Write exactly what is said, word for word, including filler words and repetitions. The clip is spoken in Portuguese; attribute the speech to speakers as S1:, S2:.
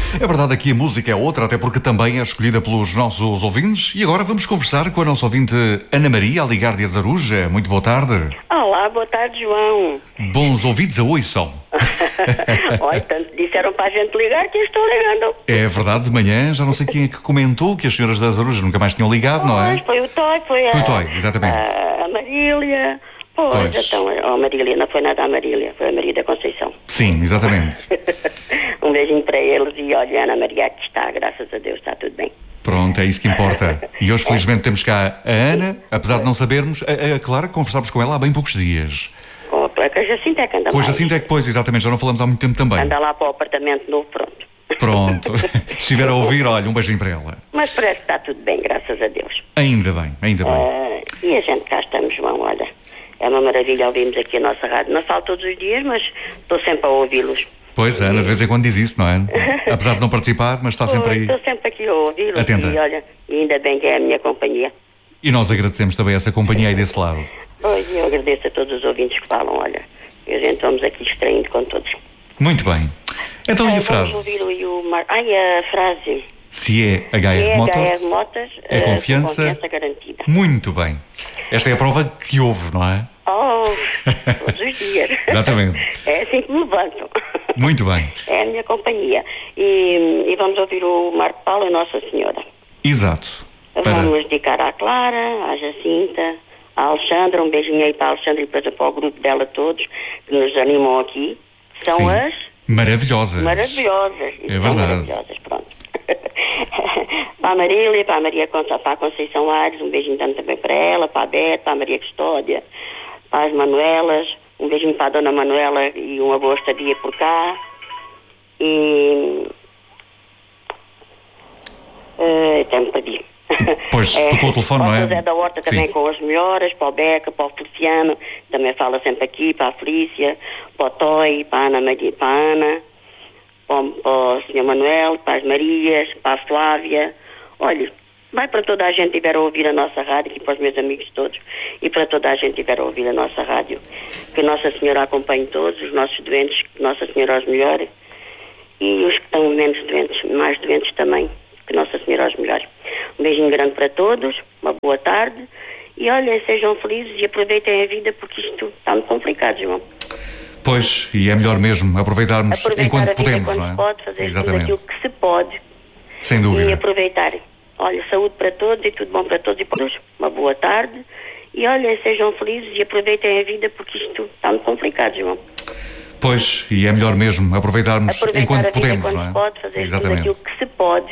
S1: É verdade, aqui a música é outra, até porque também é escolhida pelos nossos ouvintes. E agora vamos conversar com a nossa ouvinte Ana Maria, a ligar de Azaruja. Muito boa tarde.
S2: Olá, boa tarde, João.
S1: Bons ouvidos a oiçam.
S2: Olha, tanto disseram para a gente ligar que eu estou ligando.
S1: É verdade, de manhã, já não sei quem é que comentou que as senhoras de Azaruja nunca mais tinham ligado, não é?
S2: Foi o Toy, foi a...
S1: Foi o Toy, exatamente.
S2: A, a Marília. Pois,
S1: Pois.
S2: então, a Marília, não foi nada a Marília, foi a Maria da Conceição.
S1: Sim, exatamente.
S2: Um beijinho para eles e olha, Ana Maria, aqui está, graças a Deus, está tudo bem.
S1: Pronto, é isso que importa. E hoje, felizmente, temos cá a Ana, apesar de não sabermos, a, a Clara, conversámos com ela há bem poucos dias.
S2: Com a com a Jacinta é que anda
S1: Com a
S2: mais.
S1: Jacinta é que, pois, exatamente, já não falamos há muito tempo também.
S2: Anda lá para o apartamento novo, pronto.
S1: Pronto. Se estiver a ouvir, olha, um beijinho para ela.
S2: Mas parece que está tudo bem, graças a Deus.
S1: Ainda bem, ainda bem.
S2: Ah, e a gente cá estamos, João, olha. É uma maravilha ouvirmos aqui a nossa rádio. Não falo todos os dias, mas estou sempre a ouvi-los.
S1: Pois, a Ana de vez em quando diz isso, não é? Apesar de não participar, mas está sempre aí.
S2: Estou sempre aqui a ouvi-los.
S1: Atenta.
S2: E olha, ainda bem que é a minha companhia.
S1: E nós agradecemos também essa companhia aí desse lado.
S2: Pois, eu agradeço a todos os ouvintes que falam, olha. E a gente vamos aqui extraindo com todos.
S1: Muito bem. Então, e a
S2: Ah, vamos
S1: frase?
S2: ouvir o, e o Mar... Ai, a frase.
S1: Se é H R
S2: É
S1: Motors,
S2: H R Motors,
S1: é
S2: eh,
S1: confiança.
S2: confiança garantida.
S1: Muito bem. Esta é a prova que houve, não é?
S2: Oh, todos os dias.
S1: Exatamente.
S2: É assim que me levanto.
S1: Muito bem.
S2: É a minha companhia. E, e vamos ouvir o Marco Paulo e Nossa Senhora.
S1: Exato. Para...
S2: Vamos dedicar à Clara, à Jacinta, à Alexandra. Um beijinho aí para a Alexandra e depois para o grupo dela todos, que nos animam aqui. São
S1: Sim.
S2: as
S1: Maravilhosas.
S2: maravilhosas.
S1: É
S2: São
S1: verdade.
S2: maravilhosas, pronto. Para a Marília, para a Maria Conce- para a Conceição Aires, um beijinho também para ela, para a Bete, para a Maria Custódia, para as Manuelas, um beijinho para a Dona Manuela e uma boa estadia por cá. E... Uh, até me perdi.
S1: Pois, tocou o telefone, não é?
S2: Para o José da Horta também
S1: Sim.
S2: com as melhoras, para o Beca, para o Feliciano, também fala sempre aqui, para a Felícia, para o Toy, para a Ana Maria, para a Ana, para o, para o senhor Manuel, para as Marias, para a Flávia. Olha, vai para toda a gente que estiver a ouvir a nossa rádio, aqui para os meus amigos todos, e para toda a gente que estiver a ouvir a nossa rádio, que Nossa Senhora acompanhe todos, os nossos doentes, que Nossa Senhora os melhore, e os que estão menos doentes, mais doentes também, que Nossa Senhora os melhore. Um beijinho grande para todos, uma boa tarde, e olha, sejam felizes e aproveitem a vida, porque isto está muito complicado, João.
S1: Pois, e é melhor mesmo aproveitarmos
S2: Aproveitar
S1: enquanto
S2: a vida
S1: podemos,
S2: quando
S1: não é?
S2: se pode, fazer tudo
S1: Exatamente.
S2: aquilo que se pode.
S1: Sem
S2: E
S1: dúvida.
S2: aproveitarem. Olha, saúde para todos e tudo bom para todos e para todos. Uma boa tarde. E olha, sejam felizes e aproveitem a vida, porque isto está muito complicado, João.
S1: Pois, e é melhor mesmo aproveitarmos
S2: Aproveitar
S1: enquanto
S2: a vida
S1: podemos,
S2: quando
S1: não é?
S2: se pode, fazer tudo
S1: Exatamente.
S2: aquilo que se pode.